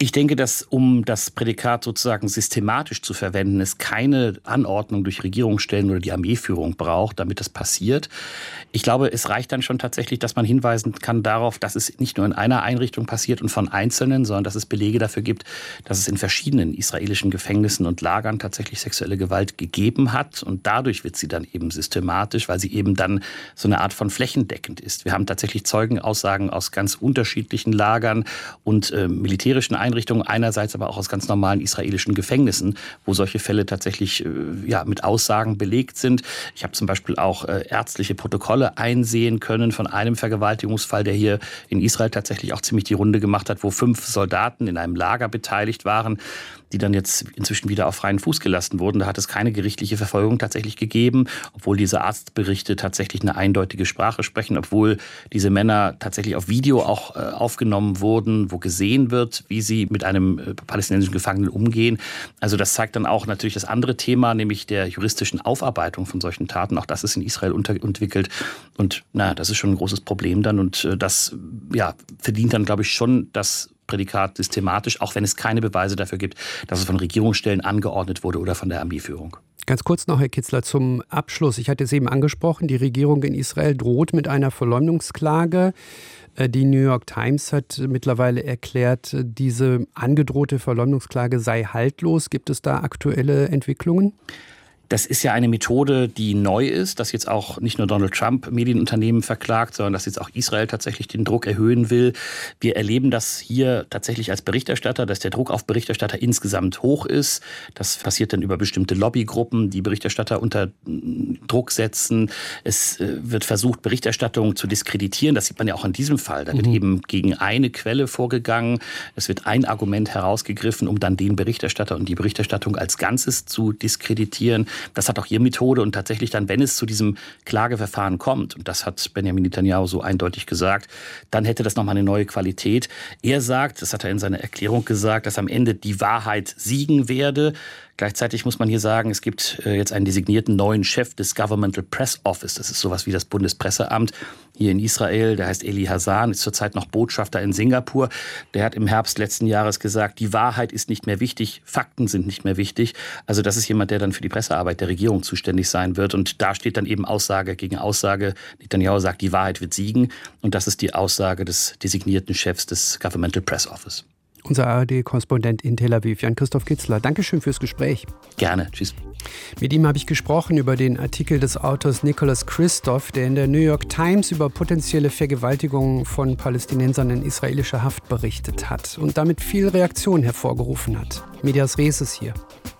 Ich denke, dass, um das Prädikat sozusagen systematisch zu verwenden, es keine Anordnung durch Regierungsstellen oder die Armeeführung braucht, damit das passiert. Ich glaube, es reicht dann schon tatsächlich, dass man hinweisen kann darauf, dass es nicht nur in einer Einrichtung passiert und von Einzelnen, sondern dass es Belege dafür gibt, dass es in verschiedenen israelischen Gefängnissen und Lagern tatsächlich sexuelle Gewalt gegeben hat. Und dadurch wird sie dann eben systematisch, weil sie eben dann so eine Art von flächendeckend ist. Wir haben tatsächlich Zeugenaussagen aus ganz unterschiedlichen Lagern und militärischen Einrichtungen, einerseits aber auch aus ganz normalen israelischen Gefängnissen, wo solche Fälle tatsächlich mit Aussagen belegt sind. Ich habe zum Beispiel auch ärztliche Protokolle einsehen können von einem Vergewaltigungsfall, der hier in Israel tatsächlich auch ziemlich die Runde gemacht hat, wo 5 Soldaten in einem Lager beteiligt waren, die dann jetzt inzwischen wieder auf freien Fuß gelassen wurden. Da hat es keine gerichtliche Verfolgung tatsächlich gegeben, obwohl diese Arztberichte tatsächlich eine eindeutige Sprache sprechen, obwohl diese Männer tatsächlich auf Video auch aufgenommen wurden, wo gesehen wird, wie sie mit einem palästinensischen Gefangenen umgehen. Also das zeigt dann auch natürlich das andere Thema, nämlich der juristischen Aufarbeitung von solchen Taten. Auch das ist in Israel unterentwickelt. Und das ist schon ein großes Problem dann. Und das verdient dann, glaube ich, schon das Prädikat systematisch, auch wenn es keine Beweise dafür gibt, dass es von Regierungsstellen angeordnet wurde oder von der Armeeführung. Ganz kurz noch, Herr Kitzler, zum Abschluss. Ich hatte es eben angesprochen, die Regierung in Israel droht mit einer Verleumdungsklage. Die New York Times hat mittlerweile erklärt, diese angedrohte Verleumdungsklage sei haltlos. Gibt es da aktuelle Entwicklungen? Das ist ja eine Methode, die neu ist, dass jetzt auch nicht nur Donald Trump Medienunternehmen verklagt, sondern dass jetzt auch Israel tatsächlich den Druck erhöhen will. Wir erleben das hier tatsächlich als Berichterstatter, dass der Druck auf Berichterstatter insgesamt hoch ist. Das passiert dann über bestimmte Lobbygruppen, die Berichterstatter unter Druck setzen. Es wird versucht, Berichterstattung zu diskreditieren. Das sieht man ja auch in diesem Fall. Da wird eben gegen eine Quelle vorgegangen. Es wird ein Argument herausgegriffen, um dann den Berichterstatter und die Berichterstattung als Ganzes zu diskreditieren. Das hat auch hier Methode und tatsächlich dann, wenn es zu diesem Klageverfahren kommt, und das hat Benjamin Netanyahu so eindeutig gesagt, dann hätte das nochmal eine neue Qualität. Er sagt, das hat er in seiner Erklärung gesagt, dass am Ende die Wahrheit siegen werde. Gleichzeitig muss man hier sagen, es gibt jetzt einen designierten neuen Chef des Governmental Press Office. Das ist sowas wie das Bundespresseamt hier in Israel. Der heißt Eli Hazan, ist zurzeit noch Botschafter in Singapur. Der hat im Herbst letzten Jahres gesagt, die Wahrheit ist nicht mehr wichtig, Fakten sind nicht mehr wichtig. Also das ist jemand, der dann für die Pressearbeit der Regierung zuständig sein wird. Und da steht dann eben Aussage gegen Aussage. Netanyahu sagt, die Wahrheit wird siegen. Und das ist die Aussage des designierten Chefs des Governmental Press Office. Unser ARD-Korrespondent in Tel Aviv, Jan-Christoph Kitzler. Dankeschön fürs Gespräch. Gerne, tschüss. Mit ihm habe ich gesprochen über den Artikel des Autors Nicholas Kristof, der in der New York Times über potenzielle Vergewaltigungen von Palästinensern in israelischer Haft berichtet hat und damit viel Reaktion hervorgerufen hat. Medias res ist hier.